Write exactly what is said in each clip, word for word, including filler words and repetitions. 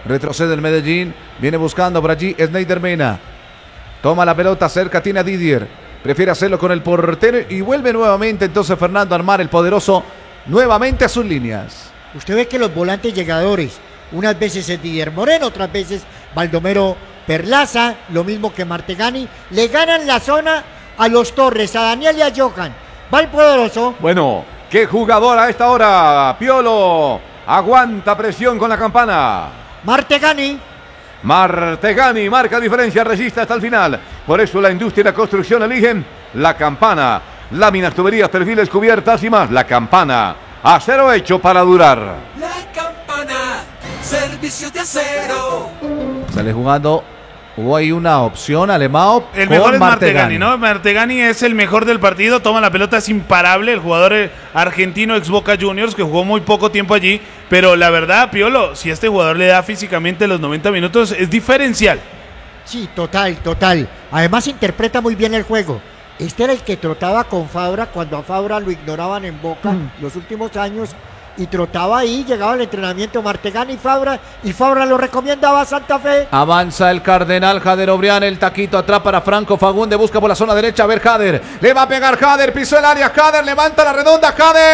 retrocede el Medellín, viene buscando por allí Snyder Mena, toma la pelota cerca, tiene a Didier, prefiere hacerlo con el portero y vuelve nuevamente entonces Fernando a armar el poderoso nuevamente a sus líneas. Usted ve que los volantes llegadores, unas veces es Didier Moreno, otras veces Baldomero Perlaza, lo mismo que Martegani, le ganan la zona a los Torres, a Daniel y a Johan. Va el poderoso. Bueno, qué jugador a esta hora, Piolo, aguanta presión con la campana. Martegani. Martegani marca diferencia, resiste hasta el final. Por eso la industria y la construcción eligen la campana. Láminas, tuberías, perfiles, cubiertas y más. La campana. Acero hecho para durar. La campana. Servicios de acero. Sale jugando. Hubo ahí una opción, Alemão. El mejor es Martegani, ¿no? Martegani es el mejor del partido, toma la pelota, es imparable. El jugador argentino ex Boca Juniors, que jugó muy poco tiempo allí. Pero la verdad, Piolo, si este jugador le da físicamente los noventa minutos, es diferencial. Sí, total, total. Además interpreta muy bien el juego. Este era el que trotaba con Fabra cuando a Fabra lo ignoraban en Boca mm. los últimos años. Y trotaba ahí, llegaba al entrenamiento Martegani y Fabra, y Fabra lo recomendaba a Santa Fe. Avanza el Cardenal, Jader Obrián, el taquito atrás para Franco Fagundes, busca por la zona derecha, a ver Jader, le va a pegar Jader, pisó el área, Jader, levanta la redonda,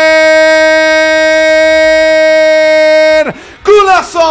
Jader, ¡culazo!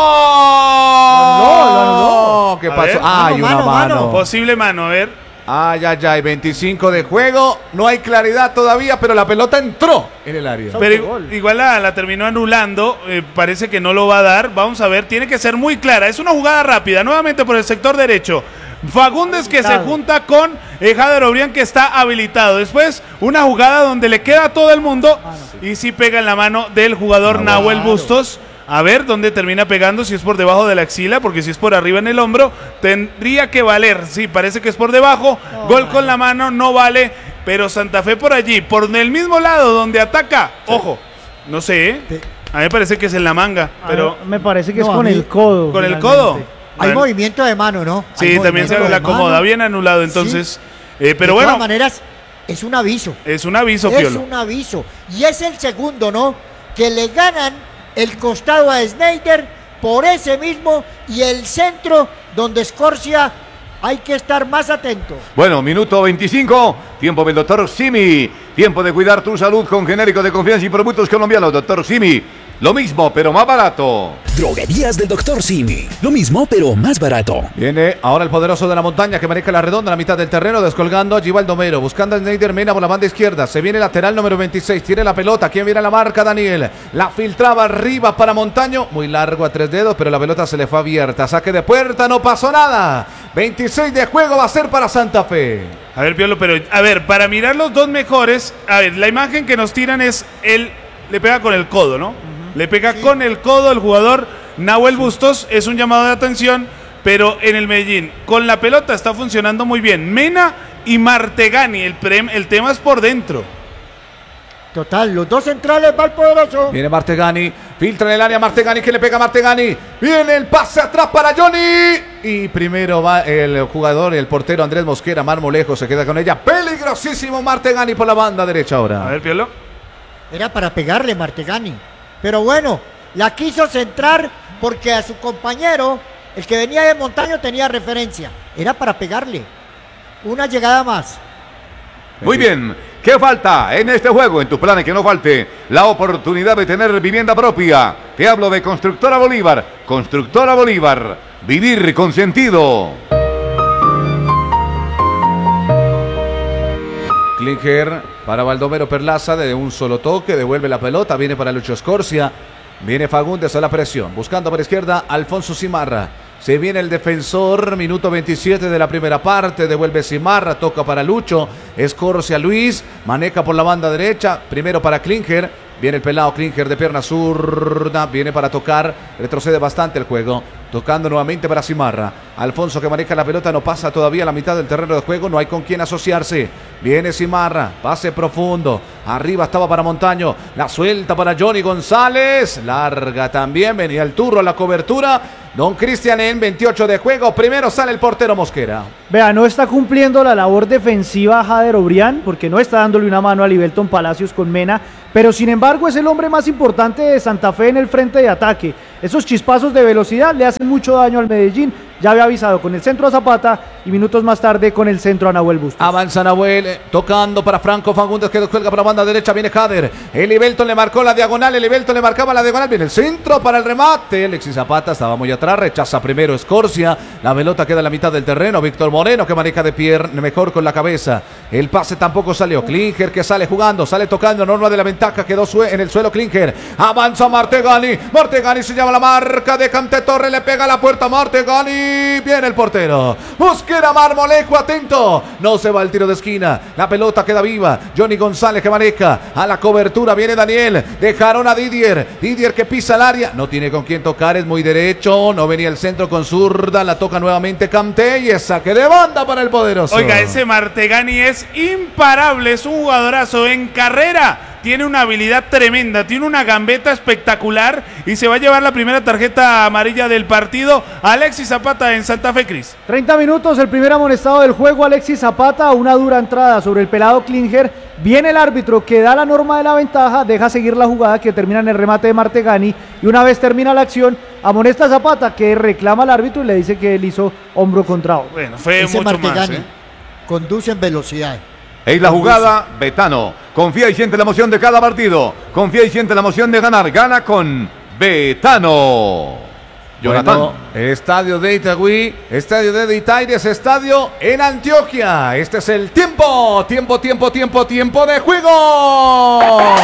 No, no, no. ¿Qué pasó? Ah, hay una mano, mano. mano. Posible mano, a ver. Ay, ay, ay, veinticinco de juego, no hay claridad todavía, pero la pelota entró en el área. Pero igual la, la terminó anulando, eh, parece que no lo va a dar, vamos a ver, tiene que ser muy clara, es una jugada rápida, nuevamente por el sector derecho. Fagundes que se junta con eh, Jader Obrián que está habilitado. Después una jugada donde le queda a todo el mundo y sí pega en la mano del jugador Nahuel Bustos. A ver dónde termina pegando, si es por debajo de la axila, porque si es por arriba en el hombro, tendría que valer. Sí, parece que es por debajo. No, Gol man. Con la mano, no vale. Pero Santa Fe por allí, por el mismo lado donde ataca. Sí. Ojo, no sé, ¿eh? Sí. A mí me parece que es en la manga, pero... Me parece que no, es con mí, el codo. ¿Con el codo? Hay bueno. movimiento de mano, ¿no? Sí, Hay también se le acomoda. Bien anulado, entonces. Sí. Eh, pero de bueno. De todas maneras, es un aviso. Es un aviso, Es Piolo. un aviso. Y es el segundo, ¿no? Que le ganan el costado a Snyder por ese mismo y el centro donde Scorsia hay que estar más atento. Bueno, minuto veinticinco, tiempo del doctor Simi, tiempo de cuidar tu salud con genéricos de confianza y productos colombianos. Doctor Simi, lo mismo pero más barato. Droguerías del doctor Simi, lo mismo pero más barato. Viene ahora el poderoso de la montaña que maneja la redonda en la mitad del terreno, descolgando a Givaldo Mero, buscando a Snyder Mena por la banda izquierda. Se viene lateral número veintiséis, tiene la pelota, ¿quién viene a la marca? Daniel, la filtraba arriba para Montaño, muy largo a tres dedos, pero la pelota se le fue abierta. Saque de puerta, no pasó nada. veintiséis de juego va a ser para Santa Fe. A ver, Piolo, pero a ver, para mirar los dos mejores, a ver, la imagen que nos tiran es él le pega con el codo, ¿no? Le pega sí. con el codo el jugador Nahuel sí. Bustos, es un llamado de atención, pero en el Medellín, con la pelota está funcionando muy bien. Mena y Martegani, el, prem, el tema es por dentro. Total, los dos centrales va el poderoso. Viene Martegani, filtra en el área Martegani, que le pega a Martegani. Viene el pase atrás para Johnny. Y primero va el jugador, el portero Andrés Mosquera, Marmolejo se queda con ella. Peligrosísimo Martegani por la banda derecha ahora. A ver, Piolo. Era para pegarle Martegani. Pero bueno, la quiso centrar porque a su compañero, el que venía de Montaño, tenía referencia. Era para pegarle. Una llegada más. Muy bien. ¿Qué falta en este juego? En tus planes que no falte la oportunidad de tener vivienda propia. Te hablo de Constructora Bolívar. Constructora Bolívar. Vivir con sentido. Klinger para Baldomero Perlaza de un solo toque, devuelve la pelota, viene para Lucho Scorsia, viene Fagundes a la presión, buscando por izquierda Alfonso Simarra, se viene el defensor, minuto veintisiete de la primera parte, devuelve Simarra, toca para Lucho, Scorsia Luis, maneja por la banda derecha, primero para Klinger, viene el pelado Klinger de pierna zurda, viene para tocar, retrocede bastante el juego, tocando nuevamente para Simarra, Alfonso que maneja la pelota, no pasa todavía a la mitad del terreno de juego, no hay con quién asociarse, viene Simarra, pase profundo, arriba estaba para Montaño, la suelta para Johnny González, larga también, venía el turro a la cobertura, Don Cristian en veintiocho de juego. Primero sale el portero Mosquera. Vea, no está cumpliendo la labor defensiva Jader Obrián, porque no está dándole una mano a Livelton Palacios con Mena, pero sin embargo es el hombre más importante de Santa Fe en el frente de ataque. Esos chispazos de velocidad le hacen mucho daño al Medellín. Ya había avisado con el centro a Zapata y minutos más tarde con el centro a Nahuel Bustos. Avanza Nahuel, eh, tocando para Franco Fagundes, que cuelga para la banda derecha, viene Jader. El Livelton le marcó la diagonal, el Livelton le marcaba la diagonal, viene el centro para el remate. Alexis Zapata estaba muy atrás, rechaza primero Escorcia. La pelota queda en la mitad del terreno. Víctor Moreno que maneja de pierna mejor con la cabeza. El pase tampoco salió. Klinger que sale jugando, sale tocando, norma de la ventaja, quedó en el suelo Klinger. Avanza Martegani, Martegani se llama la marca de Cante Torre, le pega a la puerta Martegani. Viene el portero Mosquera Marmolejo, atento, no se va el tiro de esquina, la pelota queda viva. Johnny González que maneja a la cobertura, viene Daniel, dejaron a Didier, Didier que pisa el área, no tiene con quién tocar, es muy derecho, no venía el centro con zurda, la toca nuevamente Cante y es saque de banda para el poderoso. Oiga, ese Martegani es imparable, es un jugadorazo en carrera. Tiene una habilidad tremenda, tiene una gambeta espectacular y se va a llevar la primera tarjeta amarilla del partido. Alexis Zapata en Santa Fe, Cris. treinta minutos, el primer amonestado del juego, Alexis Zapata, una dura entrada sobre el pelado Klinger. Viene el árbitro que da la norma de la ventaja, deja seguir la jugada que termina en el remate de Martegani y una vez termina la acción, amonesta a Zapata que reclama al árbitro y le dice que él hizo hombro contra hombro. Bueno, fue Ese mucho Martegani más, ¿eh? conduce en velocidad. En la jugada, Betano. Confía y siente la emoción de cada partido. Confía y siente la emoción de ganar. Gana con Betano. Jonathan. Bueno, estadio de Itagüí, estadio de Itaires, estadio en Antioquia. Este es el tiempo, tiempo, tiempo, tiempo, tiempo de juego.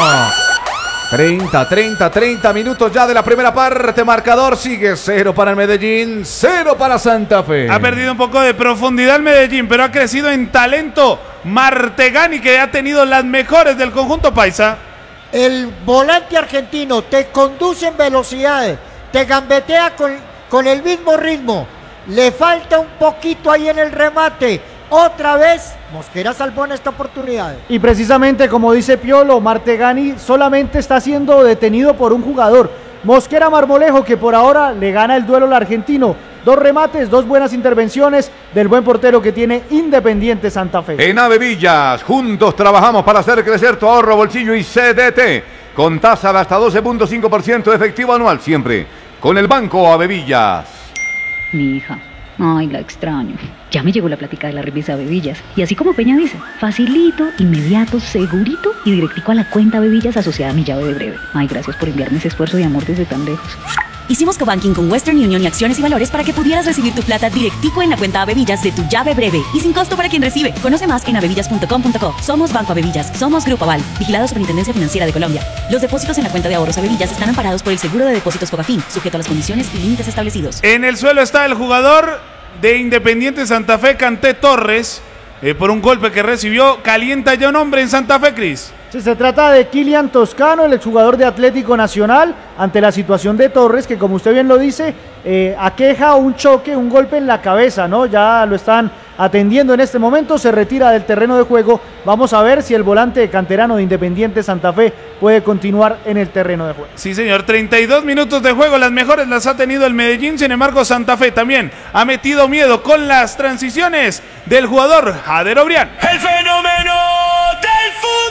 treinta, treinta, treinta minutos ya de la primera parte. Marcador sigue cero para el Medellín, cero para Santa Fe. Ha perdido un poco de profundidad el Medellín, pero ha crecido en talento. Martegani, que ha tenido las mejores del conjunto paisa. El volante argentino te conduce en velocidad, te gambetea con, con el mismo ritmo. Le falta un poquito ahí en el remate. Otra vez, Mosquera salvó en esta oportunidad. Y precisamente como dice Piolo, Martegani solamente está siendo detenido por un jugador. Mosquera Marmolejo, que por ahora le gana el duelo al argentino. Dos remates, dos buenas intervenciones del buen portero que tiene Independiente Santa Fe. En Avevillas, juntos trabajamos para hacer crecer tu ahorro, bolsillo y C D T. Con tasa de hasta doce punto cinco por ciento de efectivo anual, siempre con el Banco Avevillas. Mi hija, ay, la extraño. Ya me llegó la plática de la remesa Avevillas. Y así como Peña dice, facilito, inmediato, segurito y directico a la cuenta Avevillas asociada a mi llave de breve. Ay, gracias por enviarme ese esfuerzo de amor desde tan lejos. Hicimos cobanking con Western Union y Acciones y Valores para que pudieras recibir tu plata directico en la cuenta Avevillas de tu llave breve y sin costo para quien recibe. Conoce más en avevillas punto com punto co. Somos Banco Avevillas, somos Grupo Aval, vigilado Superintendencia Financiera de Colombia. Los depósitos en la cuenta de ahorros Avevillas están amparados por el seguro de depósitos Fogafín, sujeto a las condiciones y límites establecidos. En el suelo está el jugador de Independiente Santa Fe, Cante Torres, eh, por un golpe que recibió. Calienta ya un hombre en Santa Fe, Cris. Sí, se trata de Kilian Toscano, el exjugador de Atlético Nacional, ante la situación de Torres, que como usted bien lo dice, eh, aqueja un choque, un golpe en la cabeza, ¿no? Ya lo están atendiendo en este momento, se retira del terreno de juego. Vamos a ver si el volante canterano de Independiente Santa Fe puede continuar en el terreno de juego. Sí, señor, treinta y dos minutos de juego, las mejores las ha tenido el Medellín, sin embargo Santa Fe también ha metido miedo con las transiciones del jugador Jader Obrián. El fenómeno del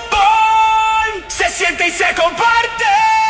fútbol se siente y se comparte.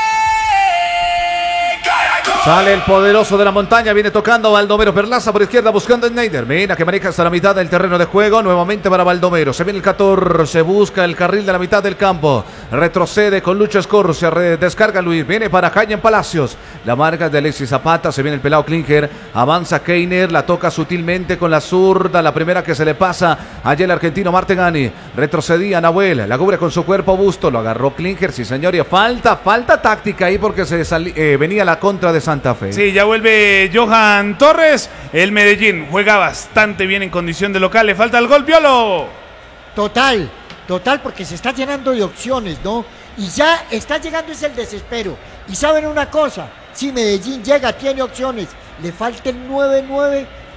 Caracol. Sale el poderoso de la montaña, viene tocando Baldomero Perlaza por izquierda buscando a Schneider. Mira que maneja hasta la mitad del terreno de juego, nuevamente para Baldomero. Se viene el catorce, busca el carril de la mitad del campo. Retrocede con Lucho Escorcia, descarga Luis, viene para Jaime Palacios. La marca de Alexis Zapata, se viene el pelado Klinger, avanza Keiner, la toca sutilmente con la zurda, la primera que se le pasa allá el argentino Martegani. Retrocedía Nahuel, la cubre con su cuerpo Busto, lo agarró Klinger, sí señor, y falta, falta táctica ahí porque se sali, eh, venía la contra de Santa Fe. Sí, ya vuelve Johan Torres. El Medellín juega bastante bien en condición de local. Le falta el gol, Piolo. Total, total, porque se está llenando de opciones, ¿no? Y ya está llegando es el desespero. Y saben una cosa, si Medellín llega, tiene opciones, le falta el nueve nueve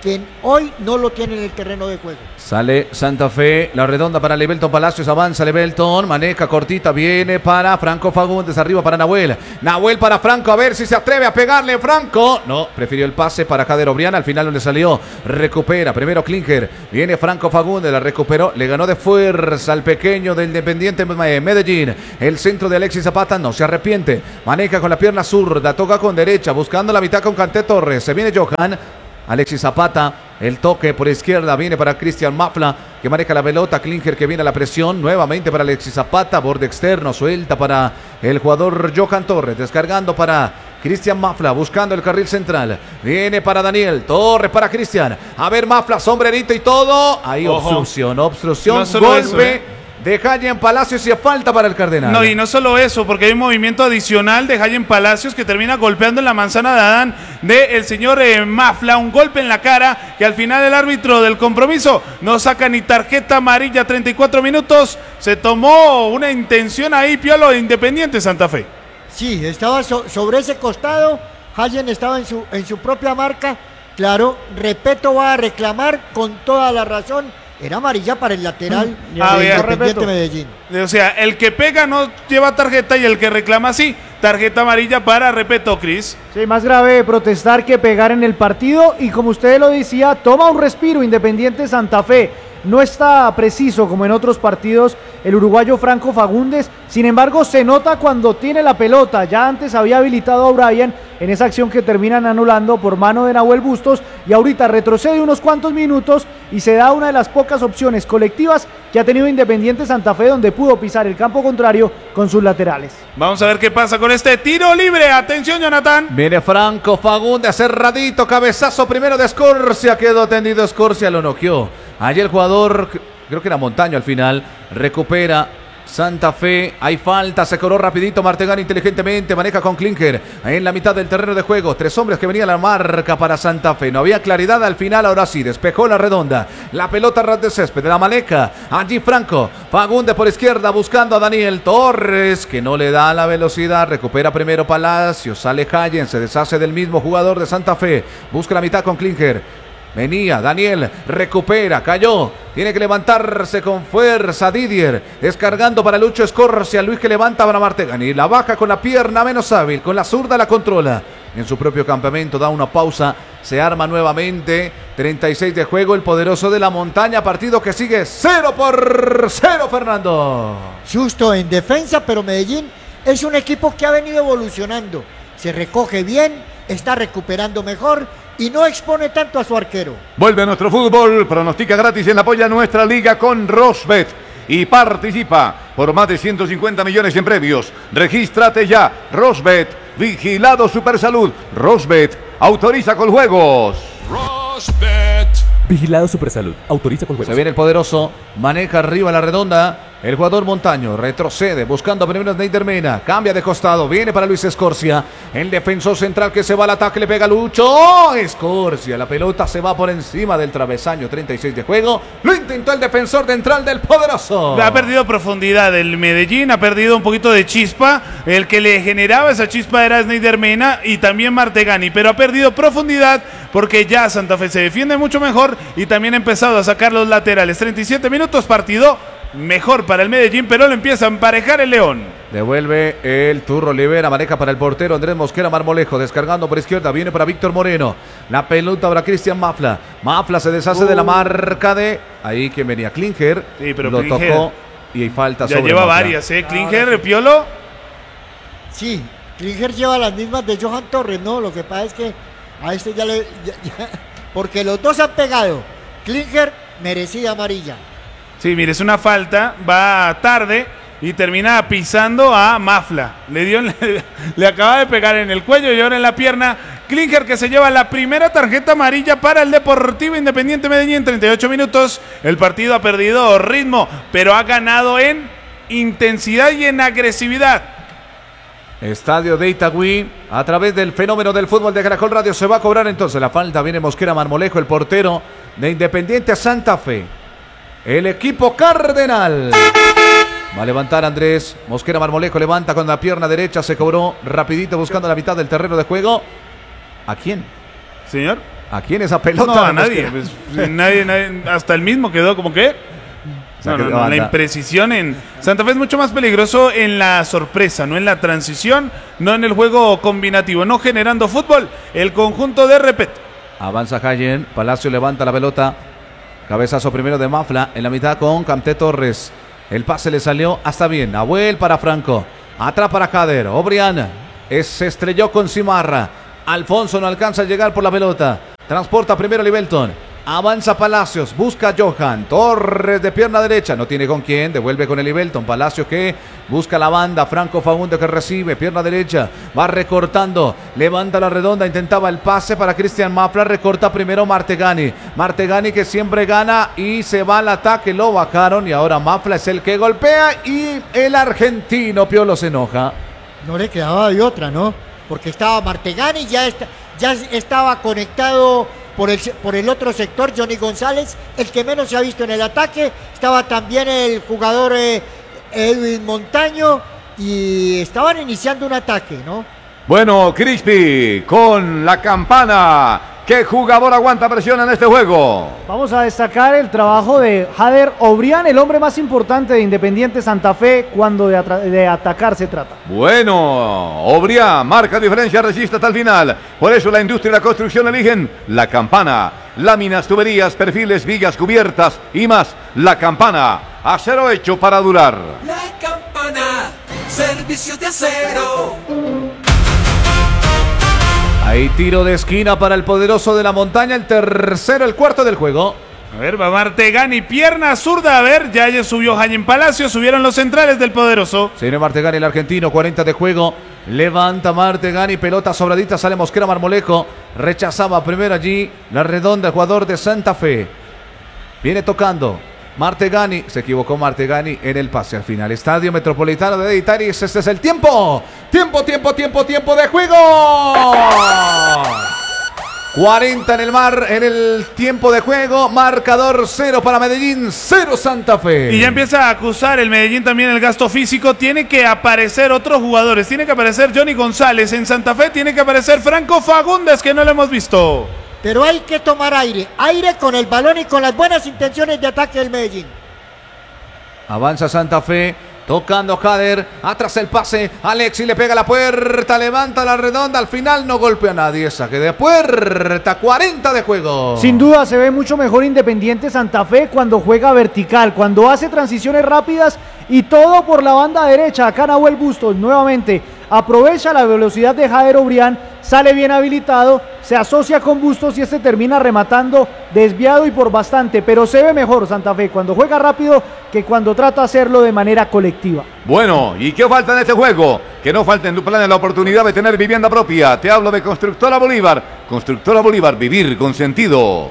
que hoy no lo tiene en el terreno de juego. Sale Santa Fe, la redonda para Lebelton Palacios, avanza Lebelton, maneja cortita, viene para Franco Fagundes, arriba para Nahuel, Nahuel para Franco, a ver si se atreve a pegarle Franco, no, prefirió el pase para Jader Obrián, al final no le salió, recupera, primero Klinger, viene Franco Fagundes, la recuperó, le ganó de fuerza al pequeño del Independiente Medellín, el centro de Alexis Zapata, no se arrepiente, maneja con la pierna zurda, toca con derecha, buscando la mitad con Kanté Torres, se viene Johan, Alexis Zapata, el toque por izquierda, viene para Cristian Mafla, que maneja la pelota, Klinger que viene a la presión, nuevamente para Alexis Zapata, borde externo, suelta para el jugador Johan Torres, descargando para Cristian Mafla, buscando el carril central, viene para Daniel, Torres para Cristian, a ver Mafla, sombrerito y todo, ahí Ojo. obstrucción, obstrucción, No solo golpe. eso, ¿eh? De Jayen Palacios y falta para el Cardenal. No, y no solo eso, porque hay un movimiento adicional de Jayen Palacios que termina golpeando en la manzana de Adán del señor eh, Mafla, un golpe en la cara que al final el árbitro del compromiso no saca ni tarjeta amarilla, treinta y cuatro minutos, se tomó una intención ahí, Piolo, de Independiente Santa Fe. Sí, estaba so- sobre ese costado, Jayen estaba en su, en su propia marca, claro, Repeto va a reclamar con toda la razón. Era amarilla para el lateral Mm, ah, de bien, Independiente Repeto. Medellín. O sea, el que pega no lleva tarjeta y el que reclama sí, tarjeta amarilla para Repeto, Cris. Sí, más grave protestar que pegar en el partido y como usted lo decía, toma un respiro Independiente Santa Fe. No está preciso como en otros partidos el uruguayo Franco Fagundes, sin embargo se nota cuando tiene la pelota, ya antes había habilitado a Brian en esa acción que terminan anulando por mano de Nahuel Bustos y ahorita retrocede unos cuantos minutos y se da una de las pocas opciones colectivas que ha tenido Independiente Santa Fe donde pudo pisar el campo contrario con sus laterales. Vamos a ver qué pasa con este tiro libre, atención Jonathan. Viene Franco Fagundes, cerradito, cabezazo primero de Escorcia, quedó tendido Escorcia, lo noqueó. Allí el jugador, creo que era Montaño al final, recupera Santa Fe, hay falta, se coró rapidito Martegani inteligentemente, maneja con Klinger en la mitad del terreno de juego, tres hombres que venían a la marca para Santa Fe, no había claridad al final, ahora sí, despejó la redonda, la pelota ras de césped de la maneja, allí Franco, Fagundes por izquierda buscando a Daniel Torres, que no le da la velocidad, recupera primero Palacios, sale Jayen, se deshace del mismo jugador de Santa Fe, busca la mitad con Klinger. Venía Daniel, recupera, cayó, tiene que levantarse con fuerza Didier, descargando para Lucho Escorcia, Luis que levanta para Martegani, la baja con la pierna menos hábil, con la zurda la controla, en su propio campamento da una pausa, se arma nuevamente, treinta y seis de juego, el poderoso de la montaña, partido que sigue cero por cero, Fernando. Susto en defensa, pero Medellín es un equipo que ha venido evolucionando, se recoge bien, está recuperando mejor y no expone tanto a su arquero. Vuelve a nuestro fútbol, pronostica gratis en apoya nuestra liga con Rosbet y participa por más de ciento cincuenta millones en premios. Regístrate ya, Rosbet, vigilado Supersalud. Rosbet, autoriza con juegos. Rosbet. Vigilado Supersalud. Autoriza con Se juegos. viene el poderoso, maneja arriba la redonda, el jugador Montaño, retrocede, buscando primero Neider Mena, cambia de costado, viene para Luis Escorcia, el defensor central que se va al ataque, le pega Lucho, ¡oh! Escorcia, la pelota se va por encima del travesaño, treinta y seis de juego, lo intentó el defensor central del poderoso. Ha perdido profundidad el Medellín, ha perdido un poquito de chispa, el que le generaba esa chispa era Snyder Mena y también Martegani, pero ha perdido profundidad porque ya Santa Fe se defiende mucho mejor y también ha empezado a sacar los laterales, treinta y siete minutos, partido mejor para el Medellín, pero lo empieza a emparejar el León. Devuelve el Turro Olivera, maneja para el portero Andrés Mosquera Marmolejo, descargando por izquierda, viene para Víctor Moreno, la pelota para Cristian Mafla, Mafla se deshace uh. de la marca de, ahí quien venía, Klinger, sí, pero lo Klinger tocó y hay falta ya sobre lleva Mafla. varias, ¿eh? Klinger, ah, Piolo. Sí, Klinger lleva las mismas de Johan Torres, no, lo que pasa es que a este ya le, ya, ya, porque los dos han pegado, Klinger merecida amarilla. Sí, mire, es una falta, va tarde y termina pisando a Mafla. Le dio, le, le acaba de pegar en el cuello y ahora en la pierna. Klinger que se lleva la primera tarjeta amarilla para el Deportivo Independiente Medellín. treinta y ocho minutos. El partido ha perdido ritmo, pero ha ganado en intensidad y en agresividad. Estadio de Itagüí, a través del fenómeno del fútbol de Caracol Radio se va a cobrar entonces la falta. Viene Mosquera Marmolejo, el portero de Independiente Santa Fe. El equipo cardenal. Va a levantar Andrés Mosquera Marmolejo, levanta con la pierna derecha, se cobró rapidito buscando la mitad del terreno de juego. ¿A quién? Señor. ¿A quién esa pelota? No, a nadie, pues, nadie, nadie. Hasta el mismo quedó como que. No, no, no, la imprecisión en Santa Fe es mucho más peligroso en la sorpresa, no en la transición, no en el juego combinativo, no generando fútbol. El conjunto de Repet. Avanza Jayen, Palacio levanta la pelota. Cabezazo primero de Mafla en la mitad con Camté Torres. El pase le salió hasta bien. Nahuel para Franco. Atrás para Jader. Obrián es, se estrelló con Cimarra. Alfonso no alcanza a llegar por la pelota. Transporta primero Libelton. Avanza Palacios, busca Johan. Torres de pierna derecha, no tiene con quién. Devuelve con el Libelton. Palacios que busca la banda. Franco Fagundes que recibe, pierna derecha. Va recortando, levanta la redonda. Intentaba el pase para Cristian Mafla. Recorta primero Martegani. Martegani que siempre gana y se va al ataque. Lo bajaron y ahora Mafla es el que golpea. Y el argentino Piolo se enoja. No le quedaba de otra, ¿no? Porque estaba Martegani, ya, está, ya estaba conectado por el, por el otro sector Johnny González, el que menos se ha visto en el ataque. Estaba también el jugador eh, Edwin Montaño y estaban iniciando un ataque, ¿no? Bueno, Crispy, con la campana. ¿Qué jugador aguanta presión en este juego? Vamos a destacar el trabajo de Jader Obrián, el hombre más importante de Independiente Santa Fe cuando de, de atacar se trata. Bueno, Obrián marca diferencia, resiste hasta el final. Por eso la industria y la construcción eligen la campana. Láminas, tuberías, perfiles, vigas, cubiertas y más. La campana, acero hecho para durar. La campana, servicios de acero. Ahí tiro de esquina para el poderoso de la montaña, el tercero, el cuarto del juego. A ver, va Martegani, pierna zurda, a ver, ya, ya subió Jayen Palacio, subieron los centrales del poderoso. Señor Martegani, el argentino, cuarenta de juego, levanta Martegani, pelota sobradita, sale Mosquera Marmolejo, rechazaba primero allí la redonda, el jugador de Santa Fe. Viene tocando. Martegani, se equivocó Martegani en el pase al final. Estadio Metropolitano de Editaris, este es el tiempo. Tiempo, tiempo, tiempo, tiempo de juego. cuarenta en el mar, en el tiempo de juego. Marcador cero para Medellín, cero Santa Fe. Y ya empieza a acusar el Medellín también el gasto físico. Tiene que aparecer otros jugadores. Tiene que aparecer Johnny González en Santa Fe. Tiene que aparecer Franco Fagundes, que no lo hemos visto. Pero hay que tomar aire, aire con el balón y con las buenas intenciones de ataque del Medellín. Avanza Santa Fe, tocando Jader, atrás el pase, Alexi le pega la puerta, levanta la redonda, al final no golpea a nadie, saque de puerta, cuarenta de juego. Sin duda se ve mucho mejor Independiente Santa Fe cuando juega vertical, cuando hace transiciones rápidas y todo por la banda derecha. Acá Nahuel Bustos nuevamente aprovecha la velocidad de Jader Obrián, sale bien habilitado, se asocia con Bustos y este termina rematando desviado y por bastante, pero se ve mejor Santa Fe cuando juega rápido que cuando trata de hacerlo de manera colectiva. Bueno, ¿y qué falta en este juego? Que no falte en tu plan la oportunidad de tener vivienda propia. Te hablo de Constructora Bolívar. Constructora Bolívar, vivir con sentido.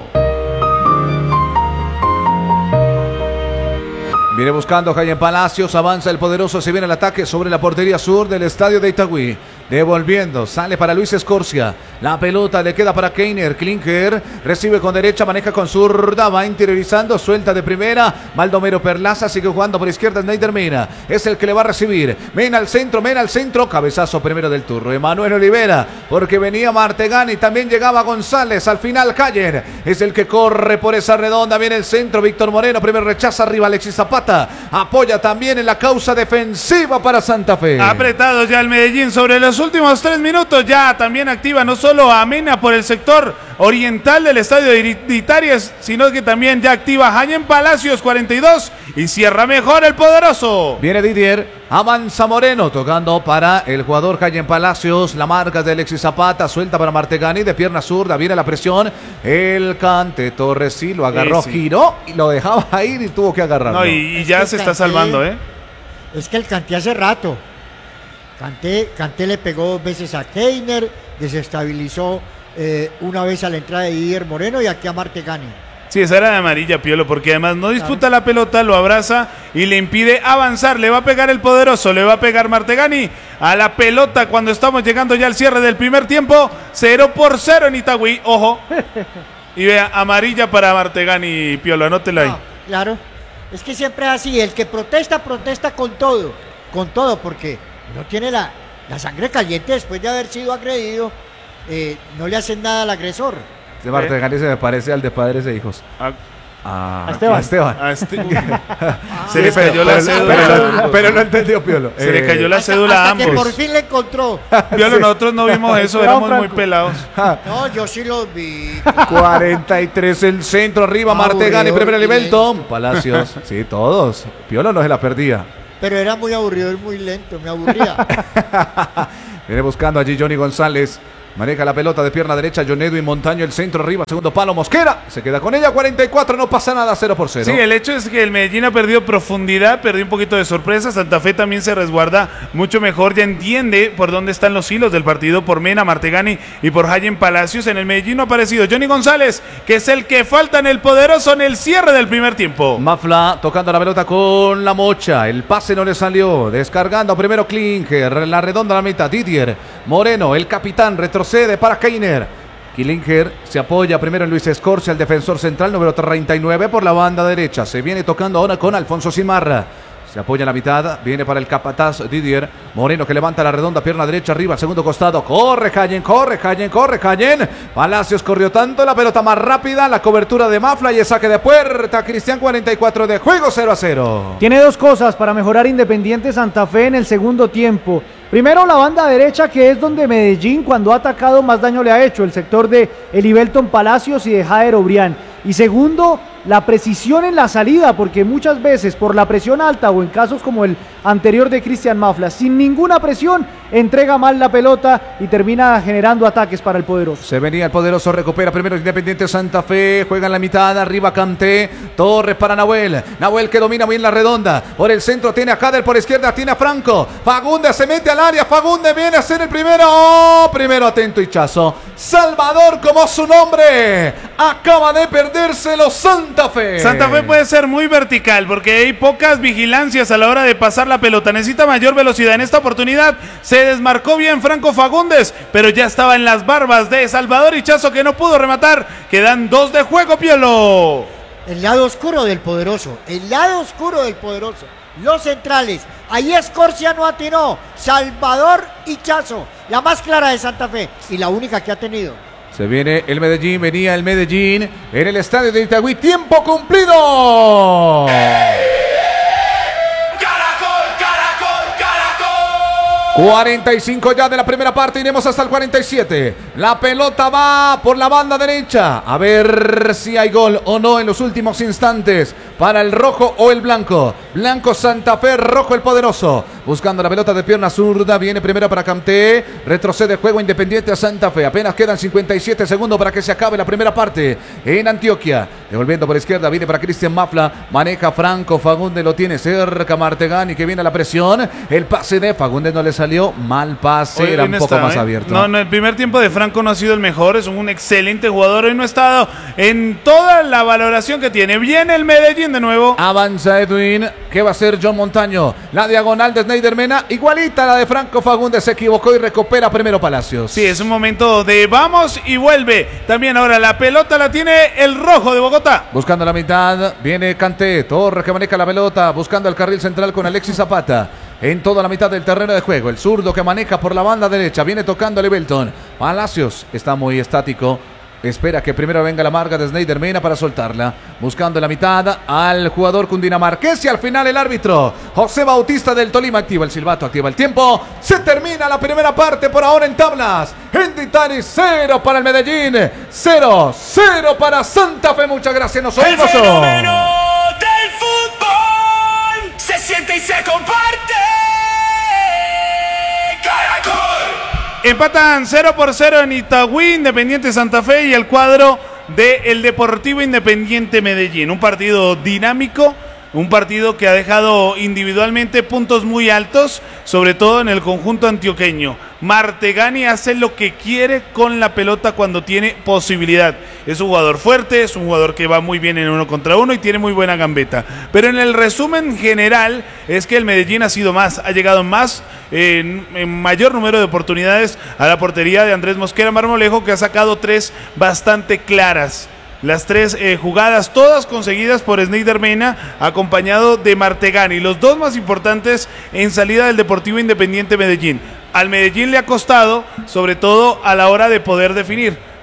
Viene buscando Jayen Palacios, avanza el poderoso, se viene el ataque sobre la portería sur del estadio de Itagüí. Devolviendo, sale para Luis Escorcia. La pelota le queda para Keiner. Klinker recibe con derecha, maneja con zurda, va interiorizando, suelta de primera. Baldomero Perlaza sigue jugando por izquierda. Snyder Mena es el que le va a recibir. Mena al centro, Mena al centro. Cabezazo primero del turno. Emanuel Olivera, porque venía Martegani, también llegaba González. Al final Jayen es el que corre por esa redonda. Viene el centro, Víctor Moreno. Primero rechaza arriba Alexis Zapata. Apoya también en la causa defensiva para Santa Fe. Apretado ya el Medellín sobre los últimos tres minutos. Ya también activa no solo a Mena por el sector oriental del estadio de Itarias, sino que también ya activa Jayen Palacios, cuarenta y dos, y cierra mejor el poderoso. Viene Didier, avanza Moreno, tocando para el jugador Jayen Palacios, la marca de Alexis Zapata, suelta para Martegani, de pierna zurda, viene la presión, el Cante Torres sí lo agarró, sí, sí. giró y lo dejaba ir y tuvo que agarrarlo. No, y, y ya se está Kanté, salvando, ¿eh? Es que el Kanté hace rato. Kanté, Kanté le pegó dos veces a Keiner, desestabilizó eh, una vez a la entrada de Didier Moreno y aquí a Martegani. Sí, esa era de amarilla, Piolo, porque además no disputa la pelota, lo abraza y le impide avanzar. Le va a pegar el poderoso, le va a pegar Martegani a la pelota cuando estamos llegando ya al cierre del primer tiempo. cero por cero en Itagüí, ojo. Y vea, amarilla para Martegani, Piolo, anótela ahí. No, claro, es que siempre es así, el que protesta, protesta con todo, con todo, porque no tiene la, la sangre caliente después de haber sido agredido, eh, no le hacen nada al agresor. Este Martegani se me parece al de padres e hijos. A, a, a Esteban. A Esteban. a este, se le cayó la pero, cédula. pero, pero no entendió, Piolo. Se le cayó la Hasta- cédula a hasta que ambos. por fin le encontró. Piolo, nosotros no vimos eso, Esteban éramos muy Franco. pelados. No, yo sí los vi. cuarenta y tres el centro, arriba Ah, Martegani, aburrido, primer y Livelton. Palacios, sí, todos. Piolo no se la perdía. Pero era muy aburrido y muy lento, me aburría. Viene buscando allí Johnny González. Maneja la pelota de pierna derecha, John Edwin Montaño, el centro arriba, segundo palo, Mosquera. Se queda con ella, cuarenta y cuatro, no pasa nada, cero por cero. Sí, el hecho es que el Medellín ha perdido profundidad, perdió un poquito de sorpresa. Santa Fe también se resguarda mucho mejor, ya entiende por dónde están los hilos del partido, por Mena, Martegani y por Hayen Palacios. En el Medellín no ha aparecido Johnny González, que es el que falta en el poderoso en el cierre del primer tiempo. Mafla tocando la pelota con la mocha. El pase no le salió. Descargando primero Klinger. La redonda a la mitad. Didier Moreno, el capitán, retrocede para Keiner. Klinger se apoya primero en Luis Escorcia, el defensor central número treinta y nueve por la banda derecha. Se viene tocando ahora con Alfonso Simarra. Se apoya en la mitad, viene para el capataz Didier Moreno, que levanta la redonda, pierna derecha arriba, segundo costado, corre Cayen, corre Cayen, corre Cayen. Palacios corrió tanto, la pelota más rápida, la cobertura de Mafla y el saque de puerta. Cristian, cuarenta y cuatro de juego, cero a cero. Tiene dos cosas para mejorar Independiente Santa Fe en el segundo tiempo. Primero, la banda derecha, que es donde Medellín, cuando ha atacado, más daño le ha hecho, el sector de Elivelton Palacios y de Jader Obrián. Y segundo, la precisión en la salida, porque muchas veces por la presión alta o en casos como el anterior de Cristian Mafla, sin ninguna presión, entrega mal la pelota y termina generando ataques para el poderoso. Se venía el poderoso, recupera primero Independiente Santa Fe, juega en la mitad, arriba Kanté, Torres para Nahuel, Nahuel que domina muy bien la redonda, por el centro tiene a Jader, por izquierda tiene a Franco, Fagundes se mete al área, Fagundes viene a hacer el primero, oh, primero atento Hichazo, Salvador como su nombre, acaba de perdérselo Santa Fe. Santa Fe puede ser muy vertical porque hay pocas vigilancias a la hora de pasar la pelota, necesita mayor velocidad. En esta oportunidad se desmarcó bien Franco Fagundes, pero ya estaba en las barbas de Salvador Hichazo, que no pudo rematar. Quedan dos de juego, Piolo. El lado oscuro del poderoso, el lado oscuro del poderoso. Los centrales, ahí Escorcia no atinó, Salvador Hichazo, la más clara de Santa Fe y la única que ha tenido. Se viene el Medellín, venía el Medellín en el estadio de Itagüí, tiempo cumplido. cuarenta y cinco ya de la primera parte, iremos hasta el cuarenta y siete. La pelota va por la banda derecha. A ver si hay gol o no en los últimos instantes para el rojo o el blanco. Blanco Santa Fe, rojo el poderoso. Buscando la pelota de pierna zurda, viene primero para Kanté. Retrocede juego Independiente a Santa Fe. Apenas quedan cincuenta y siete segundos para que se acabe la primera parte en Antioquia. Devolviendo por izquierda, viene para Cristian Mafla. Maneja Franco, Fagundes lo tiene cerca. Martegani que viene a la presión. El pase de Fagundes no le salió. Mal pase, Hoy era no un poco está, más ¿eh? abierto. No, no, el primer tiempo de Franco no ha sido el mejor, es un excelente jugador, hoy no ha estado en toda la valoración que tiene. Viene el Medellín de nuevo. Avanza Edwin, ¿qué va a hacer John Montaño? La diagonal de Snyder Mena, igualita a la de Franco Fagundes, se equivocó y recupera primero Palacios. Sí, es un momento de vamos y vuelve. También ahora la pelota la tiene el rojo de Bogotá. Buscando la mitad, viene Kanté, Torres que maneja la pelota, buscando el carril central con Alexis Zapata. En toda la mitad del terreno de juego, el zurdo que maneja por la banda derecha, viene tocando a Livelton. Palacios está muy estático, espera que primero venga la marca de Snyder Mena para soltarla. Buscando en la mitad al jugador cundinamarqués y al final el árbitro José Bautista del Tolima activa el silbato, activa el tiempo. Se termina la primera parte por ahora en tablas. En Ditani, cero para el Medellín, cero, cero para Santa Fe. Muchas gracias, nos El oímos. fenómeno del fútbol se siente y se comparte. Caracol. Empatan cero por cero en Itagüí, Independiente Santa Fe y el cuadro del Deportivo Independiente Medellín. Un partido dinámico, un partido que ha dejado individualmente puntos muy altos, sobre todo en el conjunto antioqueño. Martegani hace lo que quiere con la pelota cuando tiene posibilidad. Es un jugador fuerte, es un jugador que va muy bien en uno contra uno y tiene muy buena gambeta. Pero en el resumen general es que el Medellín ha sido más, ha llegado más, en, en mayor número de oportunidades a la portería de Andrés Mosquera Marmolejo, que ha sacado tres bastante claras. Las tres eh, jugadas, todas conseguidas por Snyder Mena, acompañado de Martegani. Los dos más importantes en salida del Deportivo Independiente Medellín. Al Medellín le ha costado, sobre todo a la hora de poder definir.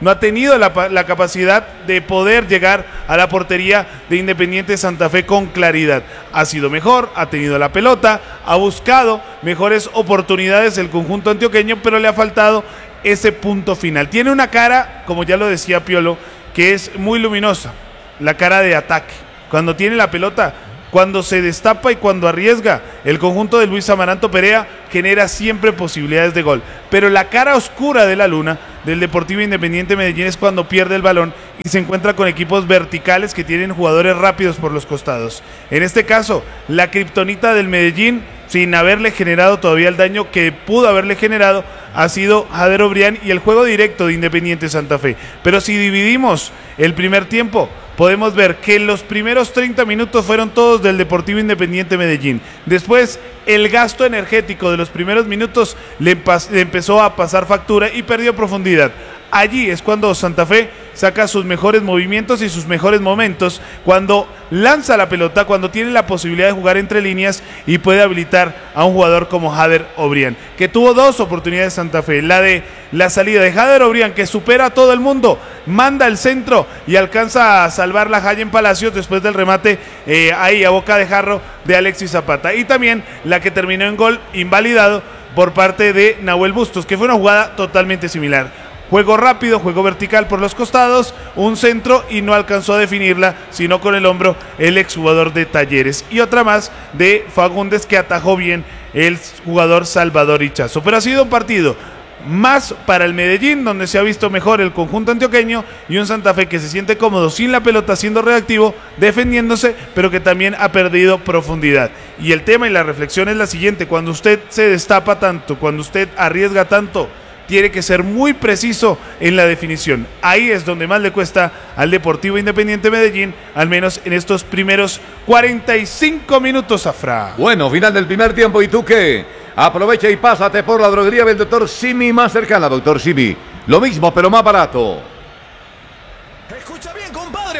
no ha tenido la, la capacidad de poder llegar a la portería de Independiente Santa Fe con claridad. Ha sido mejor, ha tenido la pelota, ha buscado mejores oportunidades el conjunto antioqueño, pero le ha faltado ese punto final. Tiene una cara, como ya lo decía Piolo, que es muy luminosa, la cara de ataque. Cuando tiene la pelota, cuando se destapa y cuando arriesga, el conjunto de Luis Amaranto Perea genera siempre posibilidades de gol. Pero la cara oscura de la luna del Deportivo Independiente Medellín es cuando pierde el balón y se encuentra con equipos verticales que tienen jugadores rápidos por los costados. En este caso, la kriptonita del Medellín, sin haberle generado todavía el daño que pudo haberle generado, ha sido Jader Obrián y el juego directo de Independiente Santa Fe. Pero si dividimos el primer tiempo, podemos ver que los primeros treinta minutos fueron todos del Deportivo Independiente Medellín. Después, el gasto energético de los primeros minutos le, le empezó a pasar factura y perdió profundidad. Allí es cuando Santa Fe saca sus mejores movimientos y sus mejores momentos, cuando lanza la pelota, cuando tiene la posibilidad de jugar entre líneas y puede habilitar a un jugador como Jader Obrián, que tuvo dos oportunidades Santa Fe. La de la salida de Jader Obrián, que supera a todo el mundo, manda el centro y alcanza a salvar la Jaya en Palacios después del remate eh, ahí a boca de jarro de Alexis Zapata. Y también la que terminó en gol invalidado por parte de Nahuel Bustos, que fue una jugada totalmente similar. Juego rápido, juego vertical por los costados, un centro y no alcanzó a definirla, sino con el hombro el exjugador de Talleres. Y otra más de Fagundes, que atajó bien el jugador Salvador Hichazo. Pero ha sido un partido más para el Medellín, donde se ha visto mejor el conjunto antioqueño, y un Santa Fe que se siente cómodo sin la pelota, siendo reactivo, defendiéndose, pero que también ha perdido profundidad. Y el tema y la reflexión es la siguiente: cuando usted se destapa tanto, cuando usted arriesga tanto, tiene que ser muy preciso en la definición. Ahí es donde más le cuesta al Deportivo Independiente Medellín, al menos en estos primeros cuarenta y cinco minutos, Afra. Bueno, final del primer tiempo, ¿y tú qué? Aprovecha y pásate por la droguería del doctor Simi más cercana. Doctor Simi, lo mismo pero más barato. Escucha